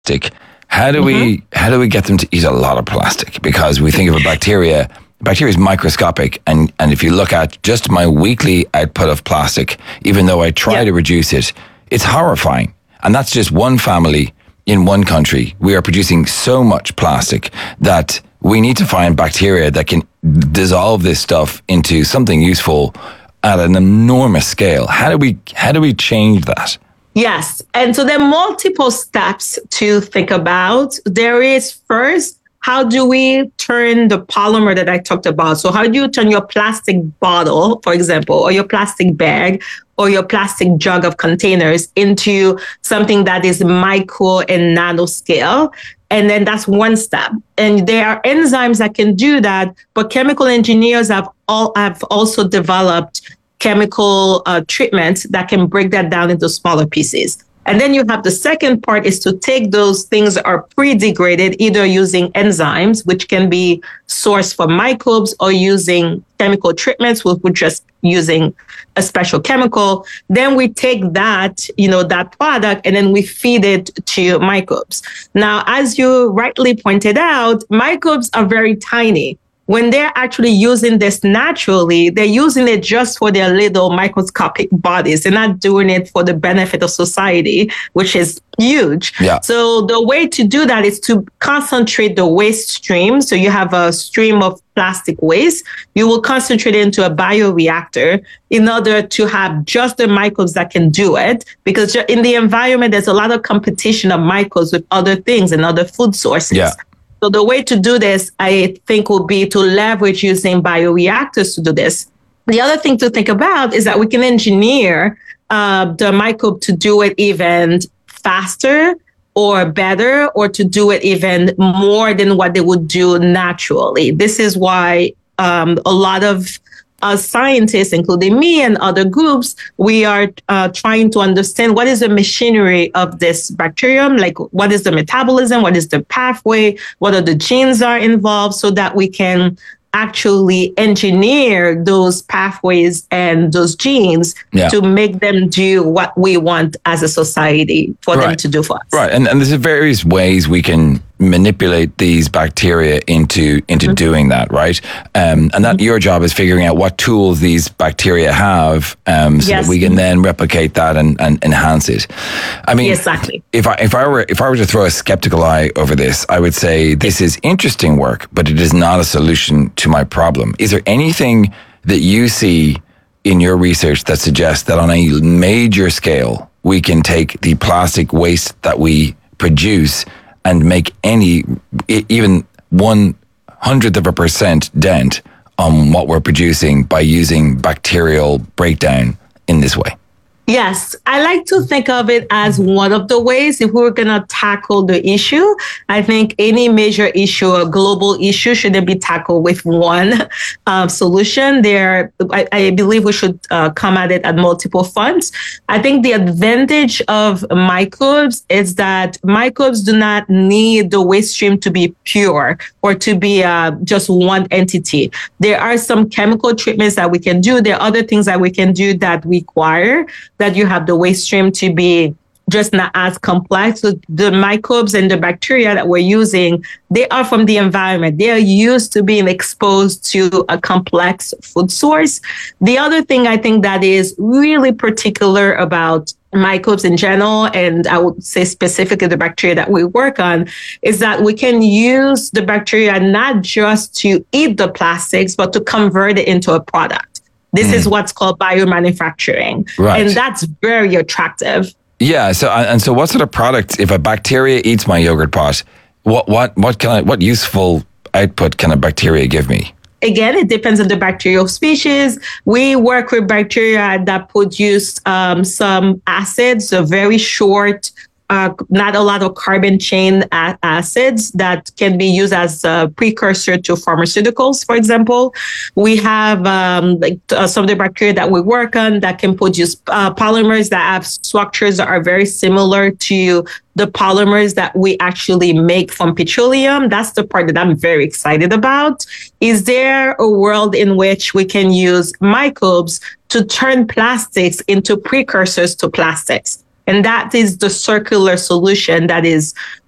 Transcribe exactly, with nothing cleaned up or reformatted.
plastic. How do mm-hmm. we how do we get them to eat a lot of plastic? Because we think of a bacteria. Bacteria is microscopic, and, and if you look at just my weekly output of plastic, even though I try yeah. to reduce it, it's horrifying. And that's just one family in one country. We are producing so much plastic that we need to find bacteria that can dissolve this stuff into something useful at an enormous scale. How do we how do we change that? Yes. And so there are multiple steps to think about. There is first, how do we turn the polymer that I talked about? So how do you turn your plastic bottle, for example, or your plastic bag or your plastic jug of containers into something that is micro and nano scale? And then that's one step. And there are enzymes that can do that, but chemical engineers have all have also developed chemical uh, treatments that can break that down into smaller pieces. And then you have the second part is to take those things that are pre-degraded, either using enzymes, which can be sourced from microbes, or using chemical treatments, which we're just using a special chemical. Then we take that, you know, that product, and then we feed it to microbes. Now, as you rightly pointed out, microbes are very tiny. When they're actually using this naturally, they're using it just for their little microscopic bodies. They're not doing it for the benefit of society, which is huge. Yeah. So the way to do that is to concentrate the waste stream. So you have a stream of plastic waste. You will concentrate it into a bioreactor in order to have just the microbes that can do it. Because in the environment, there's a lot of competition of microbes with other things and other food sources. Yeah. So the way to do this, I think, will be to leverage using bioreactors to do this. The other thing to think about is that we can engineer uh, the microbe to do it even faster or better, or to do it even more than what they would do naturally. This is why um, a lot of Uh, scientists, including me and other groups, we are uh, trying to understand what is the machinery of this bacterium, like what is the metabolism, what is the pathway, what are the genes are involved, so that we can actually engineer those pathways and those genes yeah. to make them do what we want as a society for right. them to do for us. Right. And, and there's various ways we can manipulate these bacteria into into mm-hmm. doing that, right? Um, and that mm-hmm. your job is figuring out what tools these bacteria have um, so yes. that we can then replicate that and, and enhance it. I mean, exactly. if I if I were if I were to throw a skeptical eye over this, I would say this is interesting work, but it is not a solution to my problem. Is there anything that you see in your research that suggests that on a major scale we can take the plastic waste that we produce and make any, even one hundredth of a percent dent on what we're producing by using bacterial breakdown in this way? Yes, I like to think of it as one of the ways. If we were going to tackle the issue, I think any major issue or global issue shouldn't be tackled with one uh, solution. There, I, I believe we should uh, come at it at multiple fronts. I think the advantage of microbes is that microbes do not need the waste stream to be pure or to be uh, just one entity. There are some chemical treatments that we can do. There are other things that we can do that require that you have the waste stream to be just not as complex. So the microbes and the bacteria that we're using, they are from the environment. They are used to being exposed to a complex food source. The other thing I think that is really particular about microbes in general, and I would say specifically the bacteria that we work on, is that we can use the bacteria not just to eat the plastics, but to convert it into a product. This mm. is what's called biomanufacturing. Right. And that's very attractive. Yeah. So, and so what sort of products, if a bacteria eats my yogurt pot, what, what, what can I, what useful output can a bacteria give me? Again, it depends on the bacterial species. We work with bacteria that produce um, some acids, a very short, Uh, not a lot of carbon chain a- acids that can be used as a precursor to pharmaceuticals, for example. We have um, like uh, some of the bacteria that we work on that can produce uh, polymers that have structures that are very similar to the polymers that we actually make from petroleum. That's the part that I'm very excited about. Is there a world in which we can use microbes to turn plastics into precursors to plastics? And that is the circular solution that is